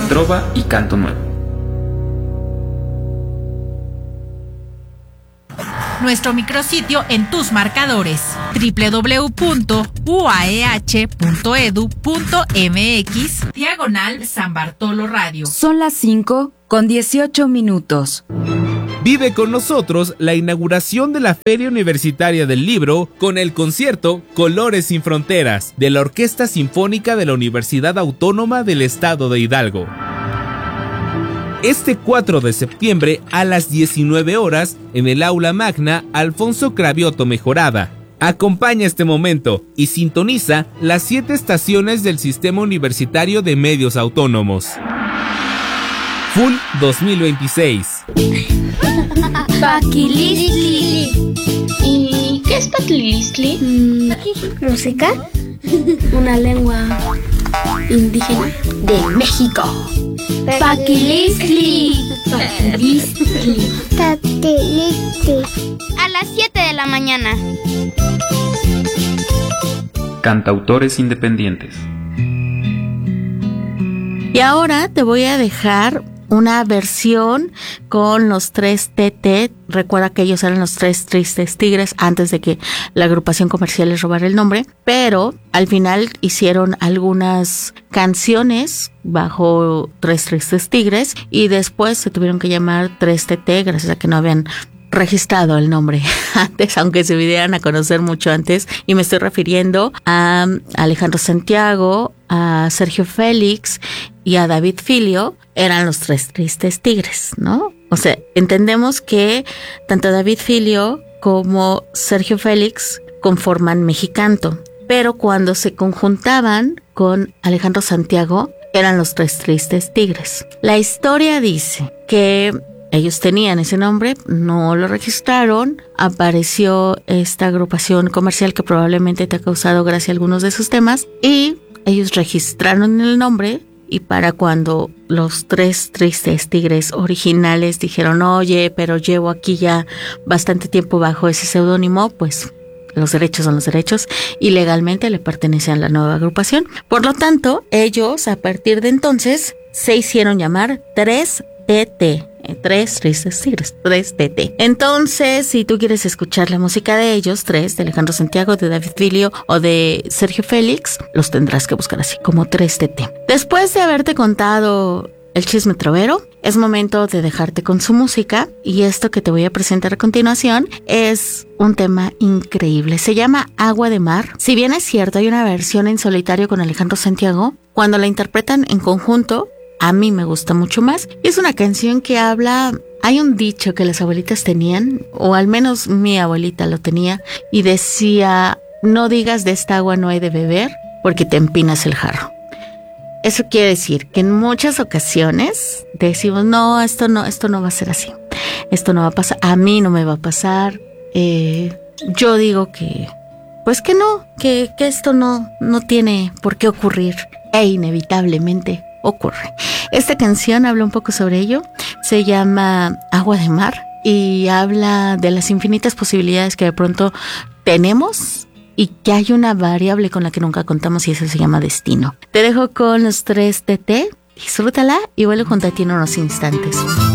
trova y canto nuevo. Nuestro micrositio en tus marcadores: www.uaeh.edu.mx/San Bartolo Radio. Son las 5:18. Vive con nosotros la inauguración de la Feria Universitaria del Libro con el concierto Colores sin Fronteras de la Orquesta Sinfónica de la Universidad Autónoma del Estado de Hidalgo. Este 4 de septiembre a las 19 horas en el Aula Magna Alfonso Cravioto Mejorada. Acompaña este momento y sintoniza las 7 estaciones del Sistema Universitario de Medios Autónomos. FUL 2026. Paquilistli. ¿Y qué es Paquilistli? Música. Una lengua indígena de México. Paquilistli. Paquilistli. Paquilistli. A las 7 de la mañana. Cantautores independientes. Y ahora te voy a dejar una versión con los 3 TT. Recuerda que ellos eran los 3 Tristes Tigres antes de que la agrupación comercial les robara el nombre, pero al final hicieron algunas canciones bajo 3 Tristes Tigres y después se tuvieron que llamar 3 TT gracias a que no habían registrado el nombre antes, aunque se dieran a conocer mucho antes, y me estoy refiriendo a Alejandro Santiago, a Sergio Félix y a David Filio. Eran los 3 Tristes Tigres, ¿no? O sea, entendemos que tanto David Filio como Sergio Félix conforman Mexicanto, pero cuando se conjuntaban con Alejandro Santiago eran los 3 Tristes Tigres. La historia dice que ellos tenían ese nombre, no lo registraron, apareció esta agrupación comercial que probablemente te ha causado gracia a algunos de sus temas y ellos registraron el nombre, y para cuando los 3 Tristes Tigres originales dijeron, oye, pero llevo aquí ya bastante tiempo bajo ese seudónimo, pues los derechos son los derechos y legalmente le pertenecen a la nueva agrupación. Por lo tanto, ellos a partir de entonces se hicieron llamar 3TT. 3 Tristes Tigres, 3TT. Entonces, si tú quieres escuchar la música de ellos, 3, de Alejandro Santiago, de David Filio o de Sergio Félix, los tendrás que buscar así, como 3TT. Después de haberte contado el chisme trovero, es momento de dejarte con su música, y esto que te voy a presentar a continuación es un tema increíble. Se llama Agua de Mar. Si bien es cierto, hay una versión en solitario con Alejandro Santiago, cuando la interpretan en conjunto, a mí me gusta mucho más. Es una canción que habla... Hay un dicho que las abuelitas tenían, o al menos mi abuelita lo tenía, y decía, no digas de esta agua no he de beber, porque te empinas el jarro. Eso quiere decir que en muchas ocasiones decimos, no, esto no va a ser así. Esto no va a pasar, a mí no me va a pasar. Yo digo que, pues que no, que esto no tiene por qué ocurrir, e inevitablemente ocurre. Esta canción habla un poco sobre ello, se llama Agua de Mar y habla de las infinitas posibilidades que de pronto tenemos y que hay una variable con la que nunca contamos y eso se llama destino. Te dejo con los 3TT, disfrútala y vuelvo junto a ti en unos instantes.